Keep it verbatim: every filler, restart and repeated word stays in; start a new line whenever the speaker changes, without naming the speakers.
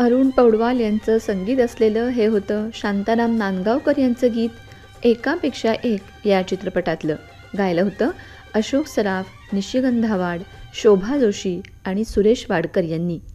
अरुण पौडवाल यांचं संगीत असलेलं हे होतं शांताराम नांदगावकर यांचं गीत एकापेक्षा एक या चित्रपटातलं. गायलं होतं अशोक सराफ, निशिगंध आव्हाड, शोभा जोशी आणि सुरेश वाडकर यांनी.